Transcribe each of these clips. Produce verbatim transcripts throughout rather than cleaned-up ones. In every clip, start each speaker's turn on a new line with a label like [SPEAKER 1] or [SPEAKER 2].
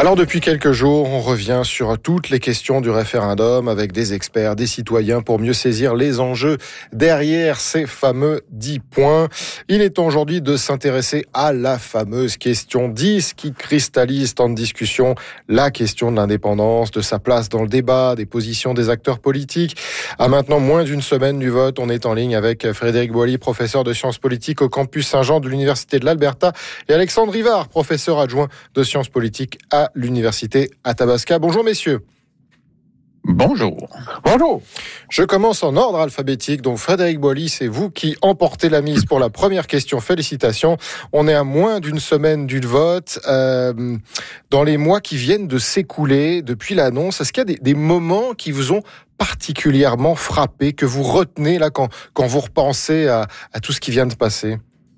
[SPEAKER 1] Alors depuis quelques jours, on revient sur toutes les questions du référendum avec des experts, des citoyens pour mieux saisir les enjeux derrière ces fameux dix points. Il est temps aujourd'hui de s'intéresser à la fameuse question dix qui cristallise tant de discussions, la question de l'indépendance, de sa place dans le débat, des positions des acteurs politiques. À maintenant moins d'une semaine du vote, on est en ligne avec Frédéric Boily, professeur de sciences politiques au campus Saint-Jean de l'Université de l'Alberta, et Alexandre Rivard, professeur adjoint de sciences politiques à l'Université Athabasca. Bonjour messieurs.
[SPEAKER 2] Bonjour.
[SPEAKER 1] Bonjour. Je commence en ordre alphabétique. Donc Frédéric Boily, c'est vous qui emportez la mise pour la première question. Félicitations. On est à moins d'une semaine du vote. Euh, dans les mois qui viennent de s'écouler depuis l'annonce, est-ce qu'il y a des, des moments qui vous ont particulièrement frappé, que vous retenez là quand, quand vous repensez à, à tout ce qui vient de se passer?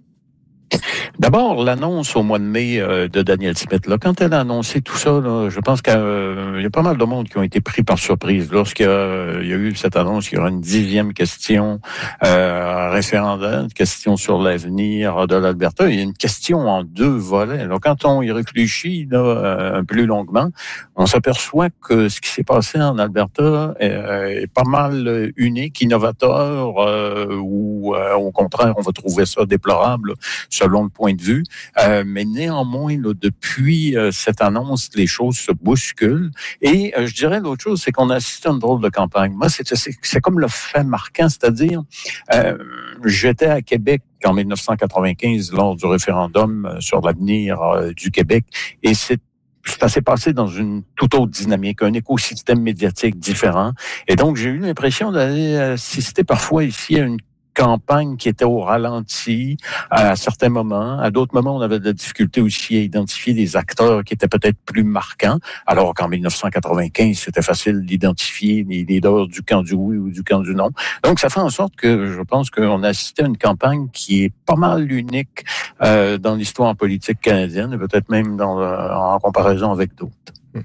[SPEAKER 2] D'abord, l'annonce au mois de mai euh, de Danielle Smith. Là, quand elle a annoncé tout ça, là, je pense qu'il euh, y a pas mal de monde qui ont été pris par surprise. Lorsqu'il y a, euh, il y a eu cette annonce, il y aura une dixième question euh, référendaire, une question sur l'avenir de l'Alberta. Il y a une question en deux volets. Alors, quand on y réfléchit là, euh, un peu plus longuement, on s'aperçoit que ce qui s'est passé en Alberta est, est pas mal unique, innovateur, euh, ou euh, au contraire, on va trouver ça déplorable là, selon le point de vue. Euh, mais néanmoins, là, depuis euh, cette annonce, les choses se bousculent. Et euh, je dirais l'autre chose, c'est qu'on a assisté à une drôle de campagne. Moi, c'est, c'est, c'est comme le fait marquant, c'est-à-dire, euh, j'étais à Québec en dix-neuf cent quatre-vingt-quinze lors du référendum sur l'avenir euh, du Québec. Et c'est Ça s'est passé dans une toute autre dynamique, un écosystème médiatique différent. Et donc, j'ai eu l'impression d'aller assister parfois ici à une campagne qui était au ralenti à certains moments. À d'autres moments, on avait de la difficulté aussi à identifier des acteurs qui étaient peut-être plus marquants, alors qu'en dix-neuf cent quatre-vingt-quinze, c'était facile d'identifier les leaders du camp du oui ou du camp du non. Donc, ça fait en sorte que je pense qu'on a assisté à une campagne qui est pas mal unique euh, dans l'histoire politique canadienne, et peut-être même dans, en comparaison avec d'autres.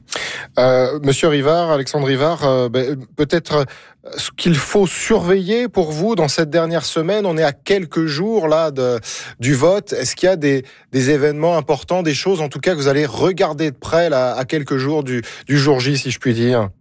[SPEAKER 1] Euh, Monsieur Rivard, Alexandre Rivard, euh, ben, peut-être ce qu'il faut surveiller pour vous dans cette dernière semaine. On est à quelques jours là de, du vote. Est-ce qu'il y a des, des événements importants, des choses en tout cas que vous allez regarder de près là, à quelques jours du, du jour J, si je puis dire?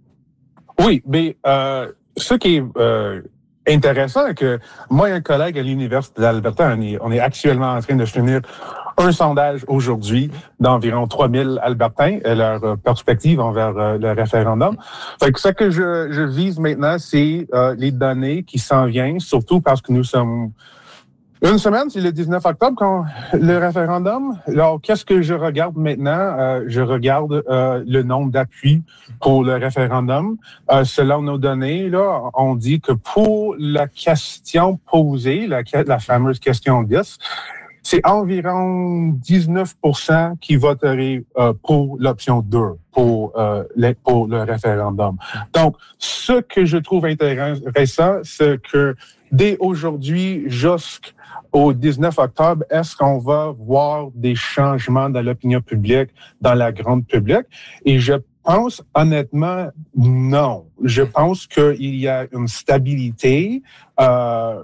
[SPEAKER 3] Oui, mais euh, ce qui est euh, intéressant, c'est que moi et un collègue à l'Université d'Alberta, on est, on est actuellement en train de finir un sondage aujourd'hui d'environ trois mille Albertains et leur perspective envers euh, le référendum. Fait que ce que je, je vise maintenant, c'est euh, les données qui s'en viennent, surtout parce que nous sommes une semaine, c'est le dix-neuf octobre, quand le référendum. Alors, qu'est-ce que je regarde maintenant? Euh, je regarde euh, le nombre d'appuis pour le référendum. Euh, selon nos données, là, on dit que pour la question posée, la, la fameuse question dix, c'est environ dix-neuf pour cent qui voteraient euh, pour l'option deux, pour, euh, les, pour le référendum. Donc, ce que je trouve intéressant, c'est que dès aujourd'hui jusqu'au dix-neuf octobre, est-ce qu'on va voir des changements dans l'opinion publique, dans la grande publique? Et je pense honnêtement, non. Je pense qu'il y a une stabilité euh,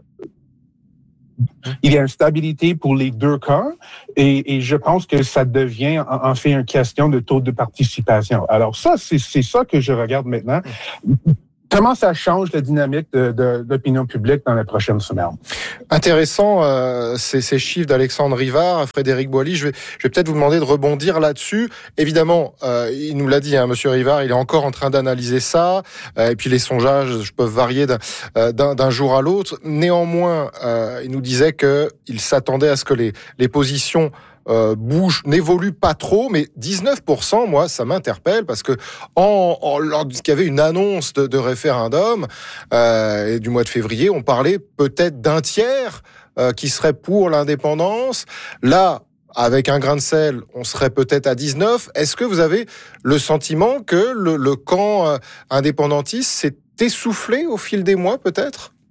[SPEAKER 3] Il y a une stabilité pour les deux camps et, et je pense que ça devient en, en fait une question de taux de participation. Alors ça, c'est, c'est ça que je regarde maintenant. Comment ça change la dynamique de, de, de l'opinion publique dans les prochaines semaines?
[SPEAKER 1] Intéressant, euh, ces, ces chiffres d'Alexandre Rivard, Frédéric Boily. Je vais, je vais peut-être vous demander de rebondir là-dessus. Évidemment, euh, il nous l'a dit, hein, Monsieur Rivard, il est encore en train d'analyser ça. Euh, et puis les sondages peuvent varier d'un, d'un, d'un jour à l'autre. Néanmoins, euh, il nous disait que il s'attendait à ce que les, les positions Euh, bouge, n'évolue pas trop, mais dix-neuf pour cent, moi, ça m'interpelle parce que en, en lorsqu'il y avait une annonce de, de référendum euh, et du mois de février, on parlait peut-être d'un tiers euh, qui serait pour l'indépendance. Là, avec un grain de sel, on serait peut-être à dix-neuf. Est-ce que vous avez le sentiment que le, le camp euh, indépendantiste s'est essoufflé au fil des mois, peut-être ?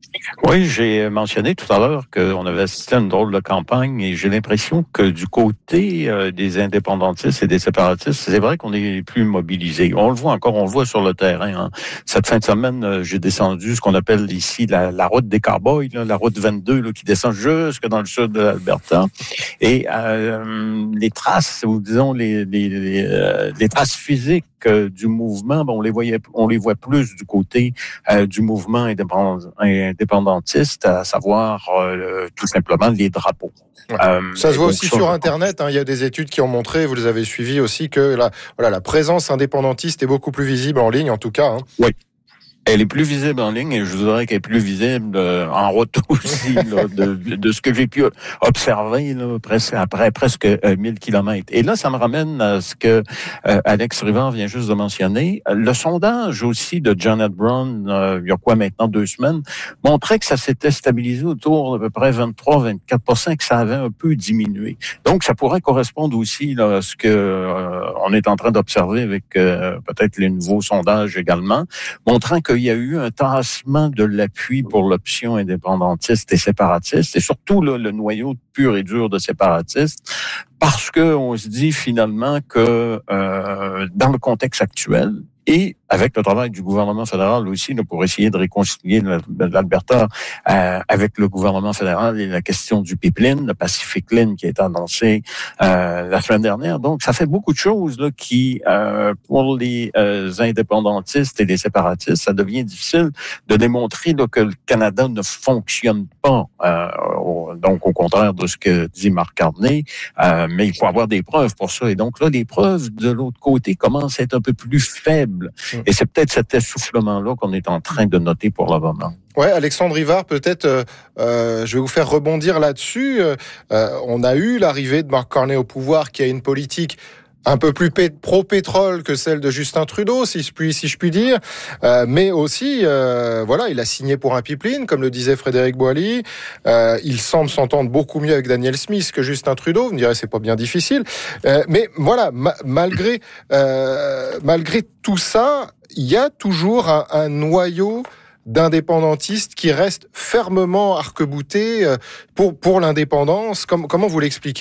[SPEAKER 2] Oui, j'ai mentionné tout à l'heure qu'on avait assisté à une drôle de campagne et j'ai l'impression que du côté euh, des indépendantistes et des séparatistes, c'est vrai qu'on est plus mobilisés. On le voit encore, on le voit sur le terrain. Hein. Cette fin de semaine, euh, j'ai descendu ce qu'on appelle ici la, la route des cowboys, là, la route vingt-deux là, qui descend jusque dans le sud de l'Alberta. Et euh, les traces, ou disons les, les, les, euh, les traces physiques euh, du mouvement, ben, on les voyait, on les voit plus du côté euh, du mouvement indépendant, indépendantiste, à savoir euh, tout simplement les drapeaux.
[SPEAKER 1] Ouais. Euh, ça se voit aussi ça, sur Internet. Hein, il y a des études qui ont montré, vous les avez suivies aussi, que la, voilà, la présence indépendantiste est beaucoup plus visible en ligne, en tout cas. Hein.
[SPEAKER 2] Oui. Elle est plus visible en ligne et je voudrais qu'elle est plus visible euh, en route aussi là, de, de ce que j'ai pu observer là, presque, après presque euh, mille kilomètres. Et là, ça me ramène à ce que euh, Alex Rivard vient juste de mentionner. Le sondage aussi de Janet Brown, euh, il y a quoi maintenant, deux semaines, montrait que ça s'était stabilisé autour d'à peu près vingt-trois à vingt-quatre pour cent, que ça avait un peu diminué. Donc, ça pourrait correspondre aussi là, à ce que euh, on est en train d'observer avec euh, peut-être les nouveaux sondages également, montrant que il y a eu un tassement de l'appui pour l'option indépendantiste et séparatiste, et surtout là, le noyau pur et dur de séparatistes, parce que on se dit finalement que euh, dans le contexte actuel, et avec le travail du gouvernement fédéral aussi, là, pour essayer de réconcilier l'Alberta euh, avec le gouvernement fédéral et la question du pipeline, le Pacific Line qui est annoncé euh, la semaine dernière. Donc, ça fait beaucoup de choses là, qui, euh, pour les euh, indépendantistes et les séparatistes, ça devient difficile de démontrer là, que le Canada ne fonctionne pas. Euh, au, donc, au contraire de ce que dit Marc Carney, euh, mais il faut avoir des preuves pour ça. Et donc là, les preuves de l'autre côté commencent à être un peu plus faibles. Et c'est peut-être cet essoufflement-là qu'on est en train de noter pour le moment.
[SPEAKER 1] Ouais, Alexandre Rivard, peut-être, euh, euh, je vais vous faire rebondir là-dessus. Euh, on a eu l'arrivée de Mark Carney au pouvoir, qui a une politique un peu plus pro-pétrole que celle de Justin Trudeau, si je puis, si je puis dire. Euh, mais aussi, euh, voilà, il a signé pour un pipeline, comme le disait Frédéric Boily. Euh, il semble s'entendre beaucoup mieux avec Danielle Smith que Justin Trudeau. Vous me direz, c'est pas bien difficile. Euh, mais voilà, ma- malgré, euh, malgré tout ça, il y a toujours un, un noyau d'indépendantistes qui restent fermement arc-boutés pour, pour l'indépendance. Comme, comment vous l'expliquez ?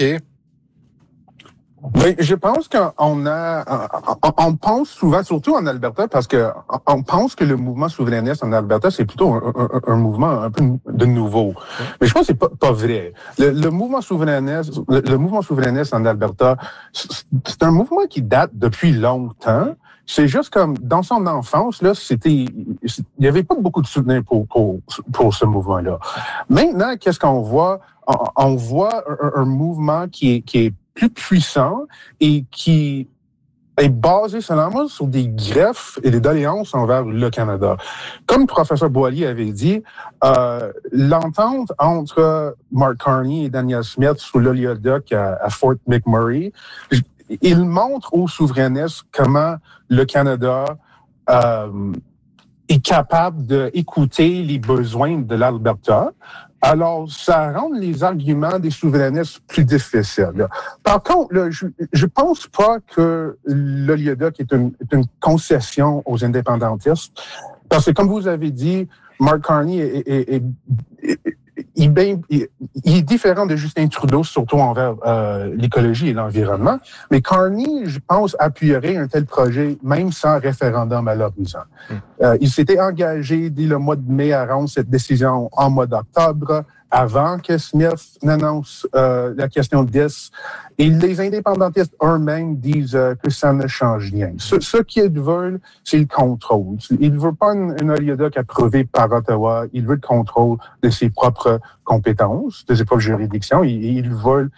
[SPEAKER 3] Oui, je pense qu'on a, on, on pense souvent, surtout en Alberta, parce que on pense que le mouvement souverainiste en Alberta, c'est plutôt un, un, un mouvement un peu de nouveau. Mais je pense que c'est pas, pas vrai. Le, le mouvement souverainiste, le, le mouvement souverainiste en Alberta, c'est un mouvement qui date depuis longtemps. C'est juste comme, dans son enfance, là, c'était, il y avait pas beaucoup de soutien pour, pour, pour ce mouvement-là. Maintenant, qu'est-ce qu'on voit? On, on voit un, un mouvement qui est, qui est plus puissant et qui est basé seulement sur des greffes et des doléances envers le Canada. Comme le professeur Boily avait dit, euh, l'entente entre Mark Carney et Danielle Smith sous l'oléoduc à, à Fort McMurray, il montre aux souverainistes comment le Canada euh, est capable d'écouter les besoins de l'Alberta. Alors, ça rend les arguments des souverainistes plus difficiles. Là. Par contre, là, je je pense pas que l'oléoduc est une, est une concession aux indépendantistes, parce que comme vous avez dit, Mark Carney est, est, est, est, il, il, il est différent de Justin Trudeau, surtout envers euh, l'écologie et l'environnement. Mais Carney, je pense, appuierait un tel projet, même sans référendum à l'horizon. Mmh. Euh, il s'était engagé dès le mois de mai à rendre cette décision en mois d'octobre, avant que Smith n'annonce euh, la question dix. Et les indépendantistes eux-mêmes disent euh, que ça ne change rien. Ce, ce qu'ils veulent, c'est le contrôle. Ils ne veulent pas un, un oléoduc approuvé par Ottawa. Ils veulent le contrôle de ses propres compétences, de ses propres juridictions. Ils, ils veulent